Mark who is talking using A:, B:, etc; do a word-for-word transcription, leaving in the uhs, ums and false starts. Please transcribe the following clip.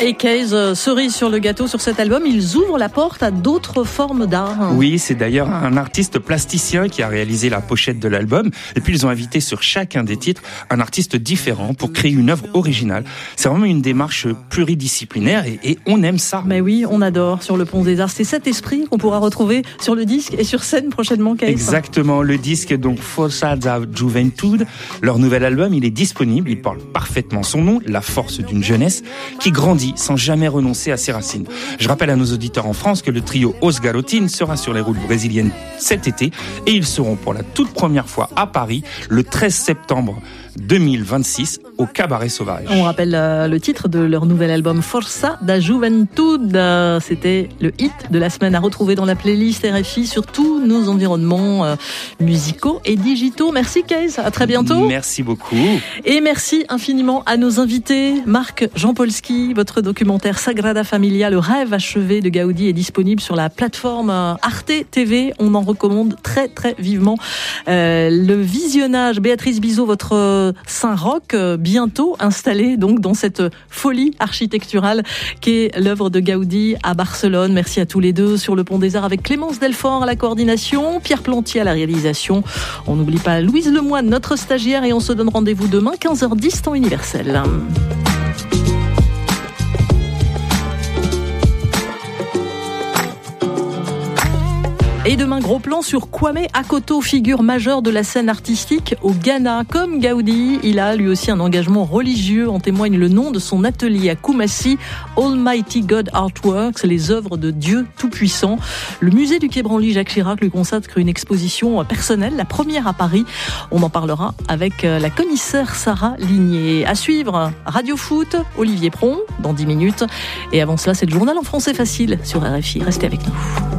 A: Et Case, euh, cerise sur le gâteau sur cet album, ils ouvrent la porte à d'autres formes d'art.
B: Oui, c'est d'ailleurs un artiste plasticien qui a réalisé la pochette de l'album. Et puis ils ont invité sur chacun des titres un artiste différent pour créer une œuvre originale. C'est vraiment une démarche pluridisciplinaire et, et on aime ça.
A: Mais oui, on adore sur le Pont des Arts. C'est cet esprit qu'on pourra retrouver sur le disque et sur scène prochainement, Case.
B: Exactement, le disque donc Força da Juventude. Leur nouvel album, il est disponible, il porte parfaitement son nom, la force d'une jeunesse qui grandit sans jamais renoncer à ses racines. Je rappelle à nos auditeurs en France que le trio Os Garotines sera sur les routes brésiliennes cet été et ils seront pour la toute première fois à Paris le treize septembre deux mille vingt-six au Cabaret Sauvage.
A: On rappelle euh, le titre de leur nouvel album Força da Juventude. Euh, c'était le hit de la semaine à retrouver dans la playlist R F I sur tous nos environnements euh, musicaux et digitaux. Merci Case, à très bientôt.
B: Merci beaucoup.
A: Et merci infiniment à nos invités. Marc Jampolsky, votre documentaire Sagrada Familia, le rêve achevé de Gaudi est disponible sur la plateforme Arte T V. On en recommande très très vivement euh, le visionnage. Béatrice Bizot, votre Saint-Roch, bientôt installé donc dans cette folie architecturale qu'est l'œuvre de Gaudi à Barcelone. Merci à tous les deux sur le Pont des Arts avec Clémence Delfort à la coordination, Pierre Plantier à la réalisation. On n'oublie pas Louise Lemoine, notre stagiaire, et on se donne rendez-vous demain quinze heures dix temps universel. Et demain, gros plan sur Kwame Akoto, figure majeure de la scène artistique au Ghana. Comme Gaudi, il a lui aussi un engagement religieux. En témoigne le nom de son atelier à Kumasi, Almighty God Artworks, les œuvres de Dieu Tout-Puissant. Le musée du Quai Branly Jacques Chirac lui consacre une exposition personnelle, la première à Paris. On en parlera avec la commissaire Sarah Ligné. À suivre, Radio Foot, Olivier Pron, dans dix minutes. Et avant cela, c'est le journal en français facile sur R F I. Restez avec nous.